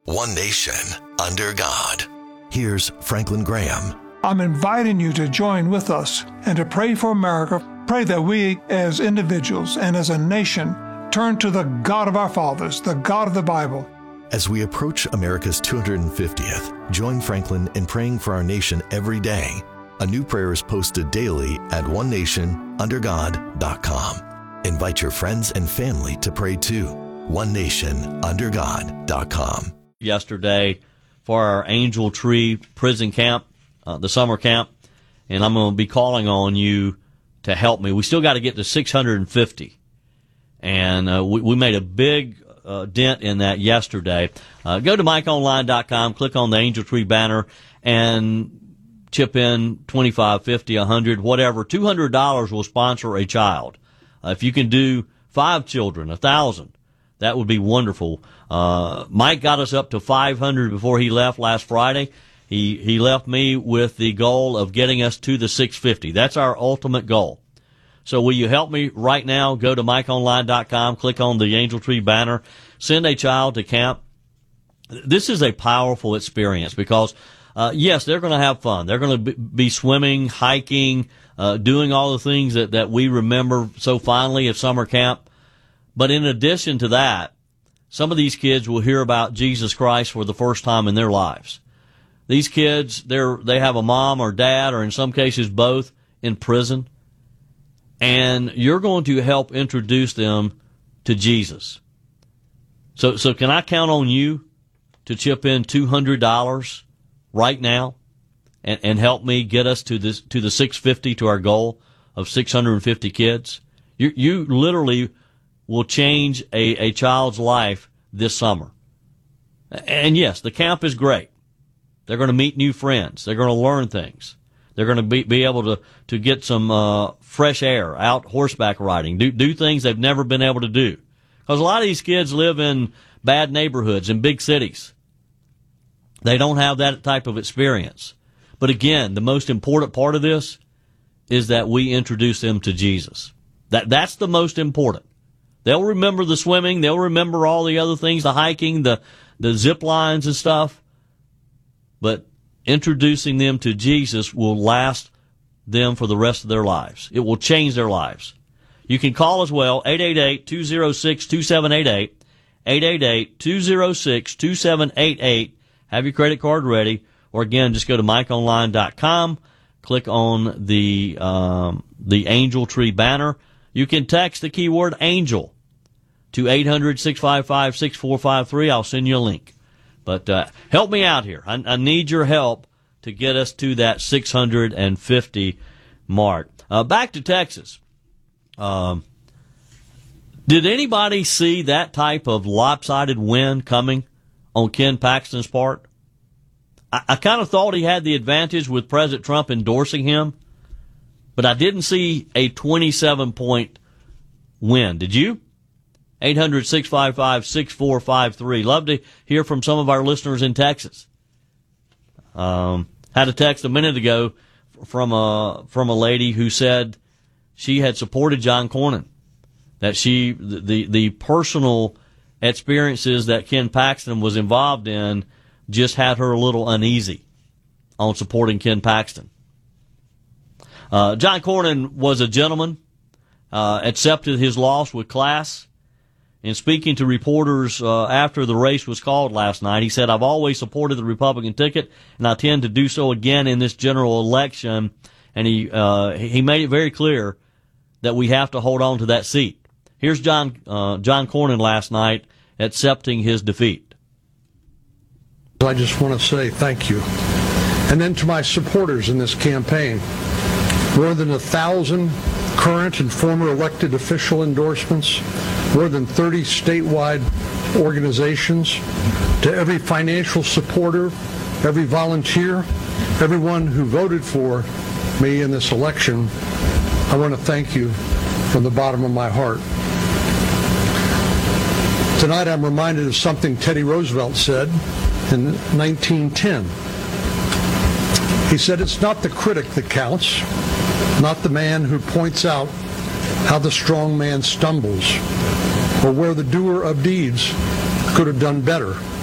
One nation, under God. Here's Franklin Graham. I'm inviting you to join with us and to pray for America. Pray that we as individuals and as a nation turn to the God of our fathers, the God of the Bible. As we approach America's 250th, join Franklin in praying for our nation every day. A new prayer is posted daily at onenationundergod.com. Invite your friends and family to pray too. onenationundergod.com. Yesterday for our Angel Tree prison camp, the summer camp, and I'm going to be calling on you to help me. We still got to get to 650, and we made a big dent in that yesterday. Go to MikeOnline.com, click on the Angel Tree banner, and chip in $25, $50, $100, whatever. $200 will sponsor a child. If you can do 5 children, 1,000. That would be wonderful. Mike got us up to 500 before he left last Friday. He left me with the goal of getting us to the 650. That's our ultimate goal. So will you help me right now? Go to MikeOnline.com, click on the Angel Tree banner, send a child to camp. This is a powerful experience because, yes, they're going to have fun. They're going to be swimming, hiking, doing all the things that we remember so fondly of summer camp. But in addition to that, some of these kids will hear about Jesus Christ for the first time in their lives. These kids, they have a mom or dad, or in some cases both, in prison. And you're going to help introduce them to Jesus. So can I count on you to chip in $200 right now and help me get us to the 650, to our goal of 650 kids? You literally will change a child's life this summer. And yes, the camp is great. They're going to meet new friends. They're going to learn things. They're going to be able to get some fresh air, out horseback riding, do things they've never been able to do. Because a lot of these kids live in bad neighborhoods in big cities. They don't have that type of experience. But again, the most important part of this is that we introduce them to Jesus. That's the most important. They'll remember the swimming. They'll remember all the other things, the hiking, the zip lines and stuff. But introducing them to Jesus will last them for the rest of their lives. It will change their lives. You can call as well, 888-206-2788, 888-206-2788. Have your credit card ready. Or again, just go to MikeOnline.com, click on the Angel Tree banner. You can text the keyword ANGEL to 800-655-6453. I'll send you a link. But help me out here. I need your help to get us to that 650 mark. Back to Texas. Did anybody see that type of lopsided win coming on Ken Paxton's part? I kind of thought he had the advantage with President Trump endorsing him, but I didn't see a 27-point win. Did you? 800-655-6453. Love to hear from some of our listeners in Texas. Had a text a minute ago from a lady who said she had supported John Cornyn, that the personal experiences that Ken Paxton was involved in just had her a little uneasy on supporting Ken Paxton. John Cornyn was a gentleman, accepted his loss with class. In speaking to reporters after the race was called last night, he said, "I've always supported the Republican ticket, and I intend to do so again in this general election." And he made it very clear that we have to hold on to that seat. Here's John Cornyn last night accepting his defeat. I just want to say thank you. And then to my supporters in this campaign, more than 1,000 current and former elected official endorsements, more than 30 statewide organizations, to every financial supporter, every volunteer, everyone who voted for me in this election, I want to thank you from the bottom of my heart. Tonight I'm reminded of something Teddy Roosevelt said in 1910. He said, "It's not the critic that counts, not the man who points out how the strong man stumbles, or where the doer of deeds could have done better.